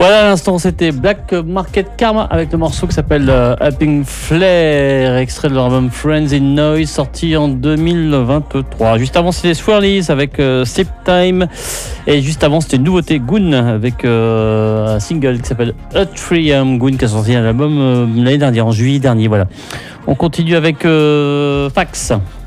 Voilà, à l'instant, c'était Black Market Karma avec le morceau qui s'appelle Upping Flare, extrait de leur album Friends in Noise, sorti en 2023. Juste avant, c'était Swirlies avec Sleep Time. Et juste avant, c'était une nouveauté, Goon, avec un single qui s'appelle Atrium. Goon qui a sorti un album l'année dernière, en juillet dernier. Voilà. On continue avec Fax.